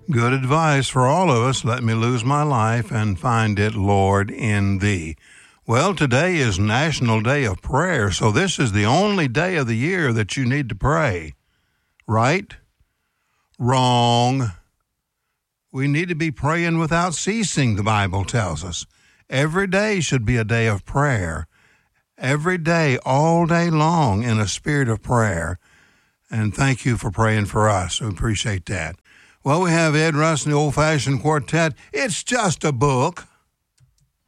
Good advice for all of us. Let me lose my life and find it, Lord, in thee. Well, today is National Day of Prayer, so this is the only day of the year that you need to pray. Right? Wrong. We need to be praying without ceasing, the Bible tells us. Every day should be a day of prayer. Every day, all day long, in a spirit of prayer. And thank you for praying for us. We appreciate that. Well, we have Ed Russ and the Old Fashioned Quartet. It's just a book.